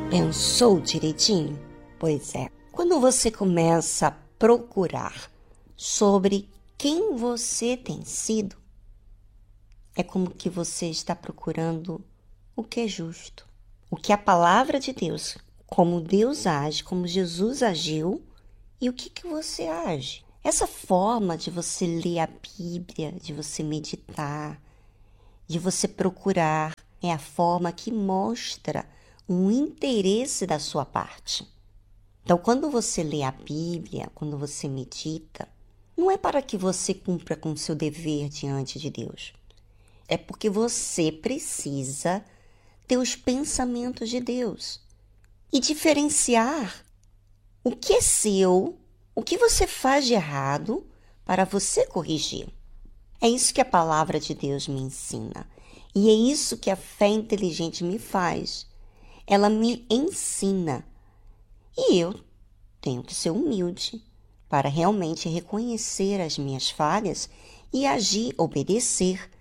Pensou direitinho? Pois é. Quando você começa a procurar sobre quem você tem sido, é como que você está procurando o que é justo. O que a palavra de Deus, como Deus age, como Jesus agiu e o que você age. Essa forma de você ler a Bíblia, de você meditar, de você procurar, é a forma que mostra um interesse da sua parte. Então, quando você lê a Bíblia, quando você medita, não é para que você cumpra com o seu dever diante de Deus. É porque você precisa ter os pensamentos de Deus e diferenciar o que é seu, o que você faz de errado para você corrigir. É isso que a palavra de Deus me ensina. E é isso que a fé inteligente me faz. Ela me ensina. E eu tenho que ser humilde para realmente reconhecer as minhas falhas e agir, obedecer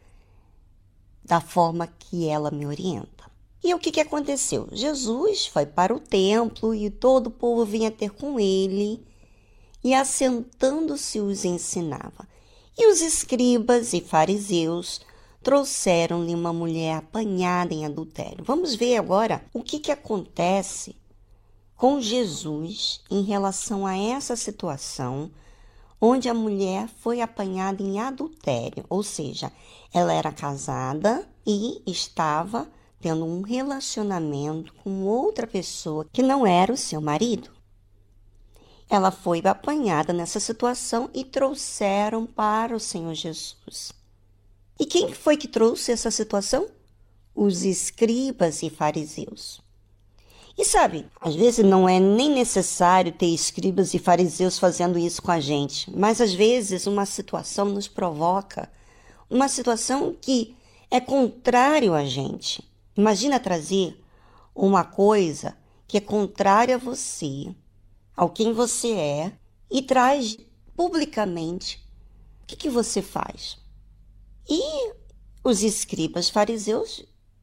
da forma que ela me orienta. E o que aconteceu? Jesus foi para o templo e todo o povo vinha ter com ele e assentando-se os ensinava. E os escribas e fariseus trouxeram-lhe uma mulher apanhada em adultério. Vamos ver agora o que acontece com Jesus em relação a essa situação onde a mulher foi apanhada em adultério, ou seja, ela era casada e estava tendo um relacionamento com outra pessoa que não era o seu marido. Ela foi apanhada nessa situação e trouxeram para o Senhor Jesus. E quem foi que trouxe essa situação? Os escribas e fariseus. E sabe, às vezes não é nem necessário ter escribas e fariseus fazendo isso com a gente, mas às vezes uma situação nos provoca, uma situação que é contrário a gente. Imagina trazer uma coisa que é contrária a você, ao quem você é, e traz publicamente. O que você faz? E os escribas fariseus,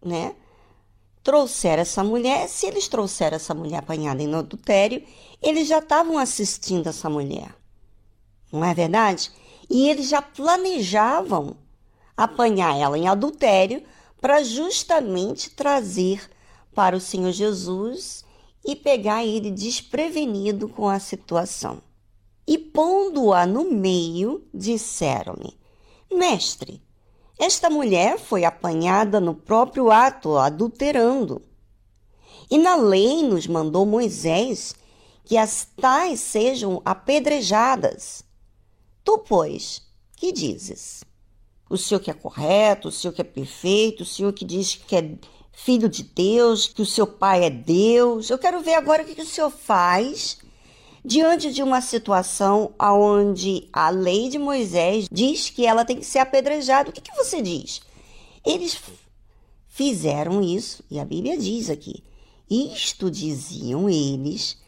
trouxeram essa mulher. Se eles trouxeram essa mulher apanhada em adultério, eles já estavam assistindo essa mulher. Não é verdade? E eles já planejavam apanhar ela em adultério para justamente trazer para o Senhor Jesus e pegar ele desprevenido com a situação. E pondo-a no meio, disseram-lhe: Mestre, esta mulher foi apanhada no próprio ato, adulterando. E na lei nos mandou Moisés que as tais sejam apedrejadas. Tu, pois, que dizes? O Senhor que é correto, o Senhor que é perfeito, o Senhor que diz que é filho de Deus, que o seu pai é Deus. Eu quero ver agora o que o Senhor faz diante de uma situação onde a lei de Moisés diz que ela tem que ser apedrejada. O que você diz? Eles fizeram isso, e a Bíblia diz aqui, isto diziam eles,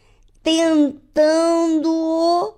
tentando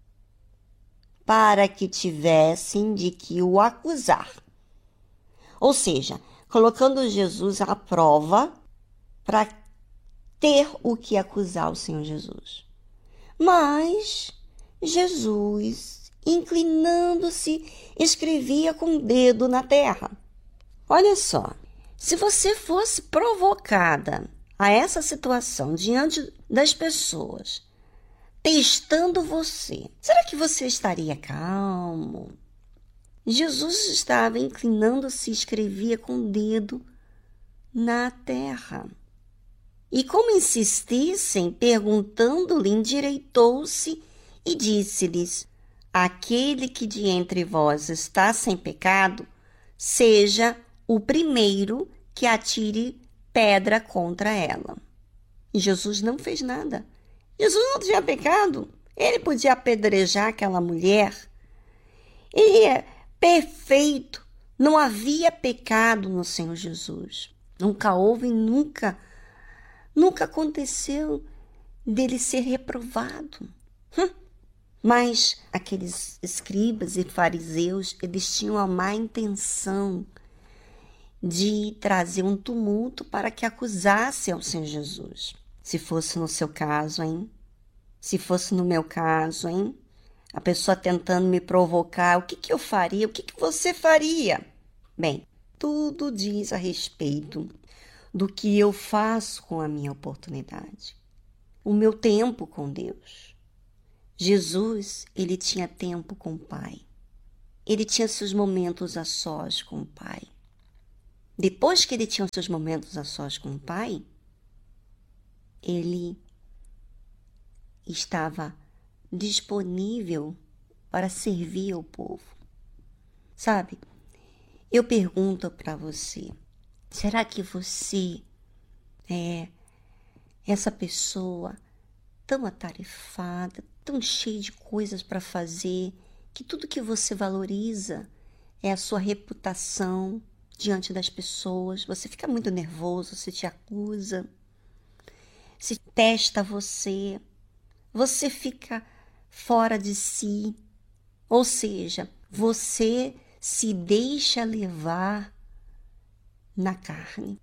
para que tivessem de que o acusar. Ou seja, colocando Jesus à prova para ter o que acusar o Senhor Jesus. Mas Jesus, inclinando-se, escrevia com o dedo na terra. Olha só, se você fosse provocada a essa situação diante das pessoas, testando você, será que você estaria calmo? Jesus estava inclinando-se e escrevia com o dedo na terra. E como insistissem, perguntando-lhe, endireitou-se e disse-lhes: Aquele que de entre vós está sem pecado, seja o primeiro que atire pedra contra ela. E Jesus não fez nada. Jesus não tinha pecado. Ele podia apedrejar aquela mulher. Ele é perfeito. Não havia pecado no Senhor Jesus. Nunca houve, nunca aconteceu dele ser reprovado. Mas aqueles escribas e fariseus, eles tinham a má intenção de trazer um tumulto para que acusasse ao Senhor Jesus. Se fosse no seu caso, hein? Se fosse no meu caso, hein? A pessoa tentando me provocar, o que eu faria? O que você faria? Bem, tudo diz a respeito do que eu faço com a minha oportunidade. O meu tempo com Deus. Jesus, ele tinha tempo com o Pai. Ele tinha seus momentos a sós com o Pai. Depois que ele tinha os seus momentos a sós com o Pai, ele estava disponível para servir ao povo. Sabe, eu pergunto para você, será que você é essa pessoa tão atarefada, tão cheia de coisas para fazer, que tudo que você valoriza é a sua reputação diante das pessoas? Você fica muito nervoso, se te acusa, se testa você fica fora de si, ou seja, você se deixa levar na carne.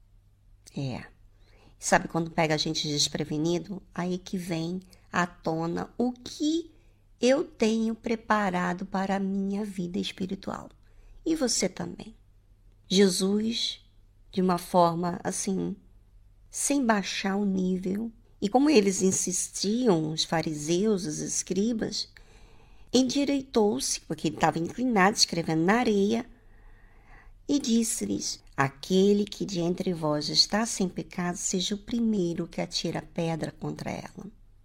Sabe quando pega a gente desprevenido? Aí que vem à tona o que eu tenho preparado para a minha vida espiritual. E você também. Jesus, de uma forma assim, sem baixar o nível, e como eles insistiam, os fariseus, os escribas, endireitou-se, porque ele estava inclinado, escrevendo na areia, e disse-lhes: aquele que de entre vós está sem pecado, seja o primeiro que atira a pedra contra ela.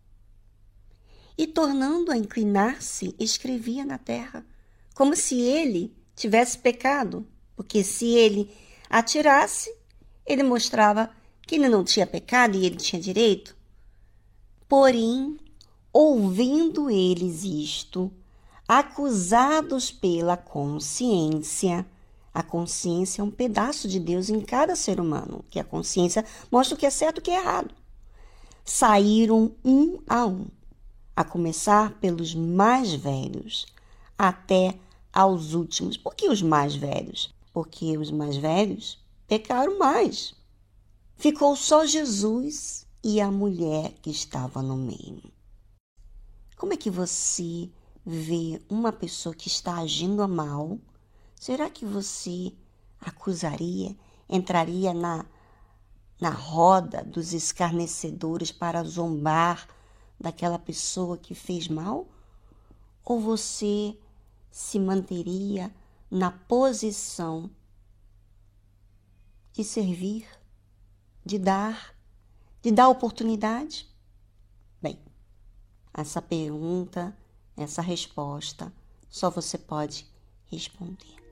E tornando a inclinar-se, escrevia na terra, como se ele tivesse pecado, porque se ele atirasse, ele mostrava que ele não tinha pecado e ele tinha direito. Porém, ouvindo eles isto, acusados pela consciência, a consciência é um pedaço de Deus em cada ser humano, que a consciência mostra o que é certo e o que é errado. Saíram um, a começar pelos mais velhos, até aos últimos. Por que os mais velhos? Porque os mais velhos pecaram mais. Ficou só Jesus e a mulher que estava no meio. Como é que você vê uma pessoa que está agindo mal? Será que você acusaria, entraria na roda dos escarnecedores para zombar daquela pessoa que fez mal? Ou você se manteria na posição de servir, de dar oportunidade? Bem, essa pergunta, essa resposta, só você pode responder.